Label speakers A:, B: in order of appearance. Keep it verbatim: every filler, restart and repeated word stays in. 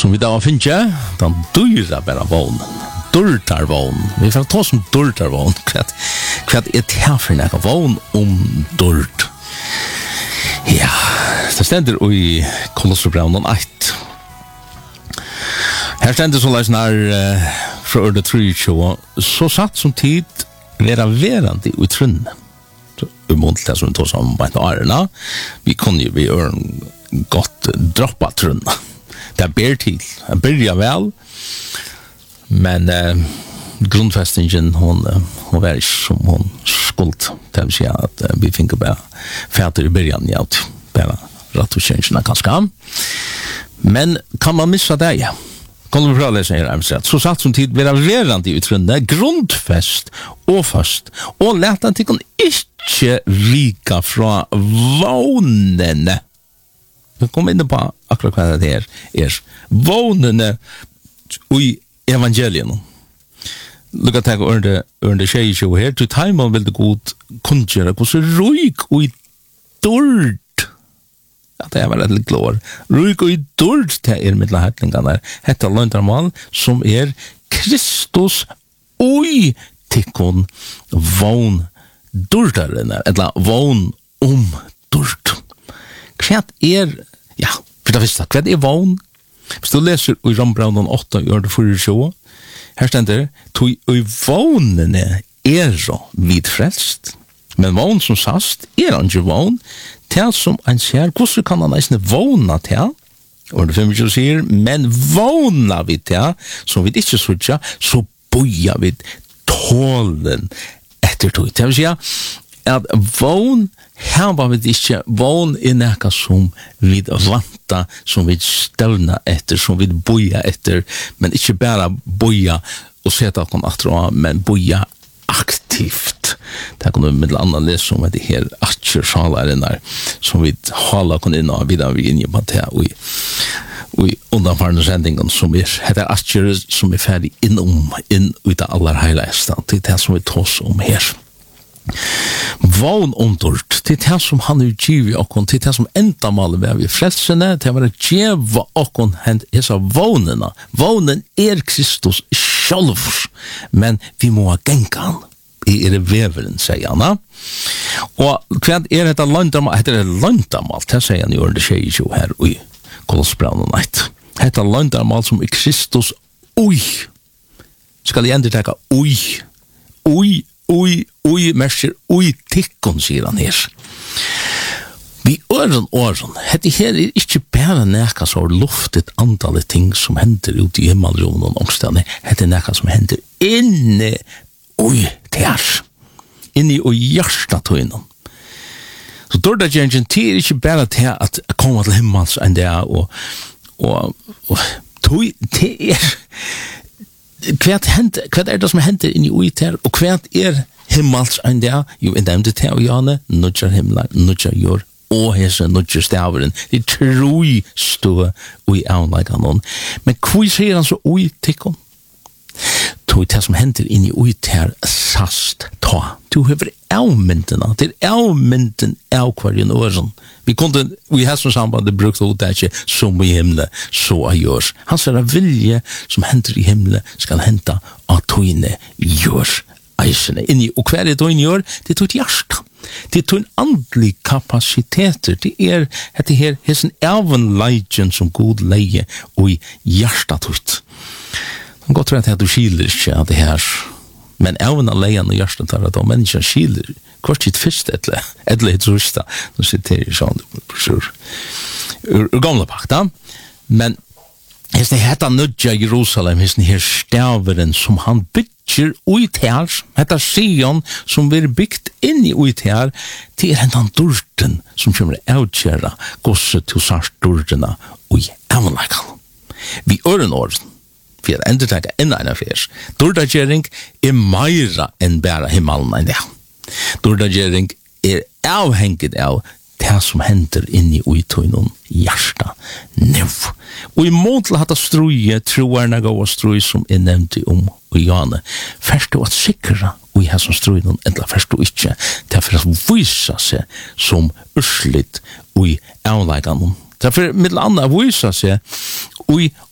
A: som vi da finner, den dyra bare vånen. Dörtarvån. Vi får ta som dörtarvån. Hva er det her for en vån om dørt? Ja, det stender i Kolosserbrevnen ett. Her stender så leis nær uh, fra Ørde treogtjúgu, så satt som tid vera verandi i trunne. Umont det som vi tog sammen på en årene. Vi kunne jo vi gjøre en godt droppa trunne. Det er ber til. Det byrja vel. Men uh, grundfestingen hon, uh, hon var ikke som hon skuld. Det vil si at uh, vi finner bare fæter i början, ja, bare rett og kjensjene kanskje. Men kan man missa det, ja? Kan du prøve å lese her, så satt som tid være verandi i trunne, grundfest og fast, og leta til kun ikke rika fra vånene. Vi kommer inn på akkurat hva det er. er. Vånene i evangelien. Lukka teg ørende, ørende tjejtjå her, til taimal vil det god kunngjøre, hvordan ruik og dård. Ja, det er veldig litt glår. Ruik og dård til er mittla hertlingene der. Hette løntarmal, som er Kristus og tikkun vån dårdaren, eller vån om dård. Hva er, ja, for det visste, hva er vån? Hvis du leser i Rombraunen åtta i Ørde treogtjúgu, her stender, tog i vånene er så vidfrelst, men vån som sast er han ikke vån, til som han ser, hvordan kan han nesten våna til? Ørde femogtjúgu sier, men våna vi til, som vi ikke sutja, så boja vi tålen etter tog. Det vil si at vån, her var vi ikke vån i nekka som vi vanta, som vi støvna etter, som vi boja etter, men ikke bare boja og seta akon atra, men boja aktivt. Det kan du med annan lese om det her atjer salaren der, som vi hala kon inn og videre vi inn i det, og i undanfarne sendingen som er, det er atjer som er ferdig innom, inn ut av aller heiligste, det er det som vi tås om her. Vån omdort, det er det som han er givet okkon, det er det som enda maler vi er vi frelsene, det er å gjeva okkon hent hessa vånene. Vånen er Kristus sjálv, men vi må ha genka han. I er veveren, sier han. Og hva er dette landamal? Dette er landamal, det sier han i Ørde tjejtjå her i Kolosserbrevnen ett. Dette er landamal som er Kristus oi. Skal jeg enda teka oi. Oi, oi, oi, merker oi tikkun, sier han her. Vi øren åren, dette her er ikke bare nekka så luftet antallet ting som hender ut i himmelrommen og omstedene. Dette er nekka som hender inne oi ter. Inne i hjertatøynen. Så dårda gjengen til er ikke bare til at komme til himmels enn det og og, og tøy, det er hva er det som hender inne i oi ter, og hva er himmels enn det? Jo, en dem det til og jane, nudjar himmelen, nudjar jord, og hese nudjar staveren. Det er troi stå oi avleika noen. Men hva sier han så oi tikkon? Tog det som hender inn i ut her sast ta. Du høver avmyndene. Det er avmynden av hverjen åren. Vi kunne, vi har som samband brukt ut det ikke som i himmelen, så er gjørs. Hans er vilje som hender i himmelen skal hente av togene gjørs eisene. Inni, og hver er togene gjør? Det er tog hjerte. Det er tog en andlig kapasiteter. Det er dette her, hessen avnleidjen som god leie og i hjertet ut. Man godt tror at du skiler ikke av det her, men även av lejan och hjärtat tar att om människan skiler, kvart sitt först eller eller ett rusta, då sitter det sån brosur ur gamla pakta, men Hvis det heter Nudja Jerusalem, hvis det her staveren som han bygger ut her, heter Sion, som blir byggt inn i ut her, det er hentan durten som kommer avkjæra gosse til sart durtena og i avnleikal. Vi øren åren, for jeg ender tenker enn en affærs, durtagering er meira enn bæra himmelen enn det. Durtagering er avhengig av det som hender inni uitøynun hjärsta nu. Og i mån til hatt struje, troerne gav og struje som er nevnt om og Jane, først du at sikra og i hæsson strujnun, eller først du ikke, det er for å vise seg som urslit og i avleikanum. Det er for middel anna vise seg og i